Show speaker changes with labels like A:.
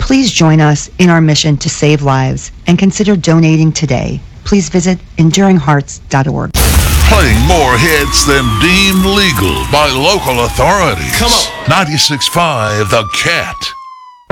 A: Please join us in our mission to save lives and consider donating today. Please visit enduringhearts.org.
B: Playing more hits than deemed legal by local authorities.
C: Come on.
B: 96.5 The Cat.